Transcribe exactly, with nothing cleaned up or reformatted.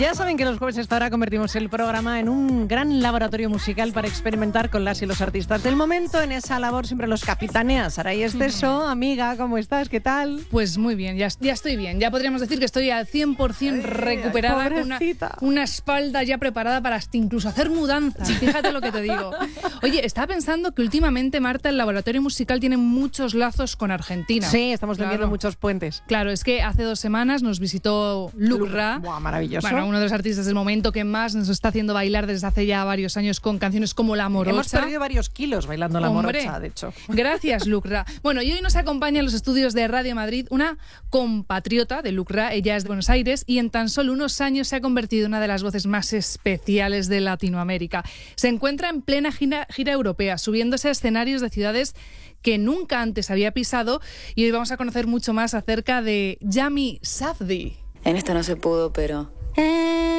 Ya saben que los jueves a esta hora convertimos el programa en un gran laboratorio musical para experimentar con las y los artistas del momento. En esa labor siempre los capitanea Saray Esteso. Amiga, ¿cómo estás? ¿Qué tal? Pues muy bien, ya, ya estoy bien. Ya podríamos decir que estoy al cien por ciento recuperada, con una, una espalda ya preparada para hasta incluso hacer mudanzas. Fíjate lo que te digo. Oye, estaba pensando que últimamente, Marta, el laboratorio musical tiene muchos lazos con Argentina. Sí, estamos claro. tendiendo muchos puentes. Claro, es que hace dos semanas nos visitó Lucra. Buah, maravilloso. Bueno, uno de los artistas del momento que más nos está haciendo bailar desde hace ya varios años con canciones como La Morocha. Hemos perdido varios kilos bailando La Hombre, Morocha, de hecho. Gracias, Lucra. Bueno, y hoy nos acompaña en los estudios de Radio Madrid una compatriota de Lucra. Ella es de Buenos Aires y en tan solo unos años se ha convertido en una de las voces más especiales de Latinoamérica. Se encuentra en plena gira, gira europea, subiéndose a escenarios de ciudades que nunca antes había pisado, y hoy vamos a conocer mucho más acerca de Yami Safdie. En esto no se pudo, pero...